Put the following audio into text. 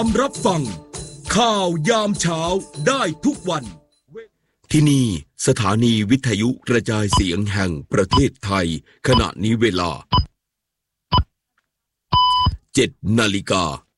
ามรับฟังข่าวยามเช้าได้ทุกวันที่นี่สถานีวิทยุกระจายเสียงแห่งประเทศไทยขณะนี้เวลา 7 นาฬิกา